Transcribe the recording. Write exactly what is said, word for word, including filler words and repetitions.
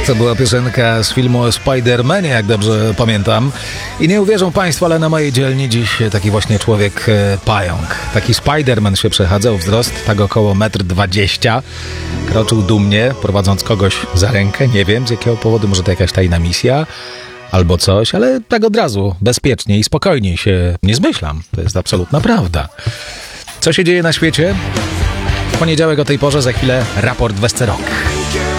To była piosenka z filmu o Spider-Manie, jak dobrze pamiętam. I nie uwierzą Państwo, ale na mojej dzielni dziś taki właśnie człowiek e, pająk. Taki Spider-Man się przechadzał, wzrost tak około metr dwadzieścia. Kroczył dumnie, prowadząc kogoś za rękę. Nie wiem z jakiego powodu, może to jakaś tajna misja albo coś, ale tak od razu, bezpiecznie i spokojniej się nie zmyślam. To jest absolutna prawda. Co się dzieje na świecie? W poniedziałek o tej porze, za chwilę raport Westerok.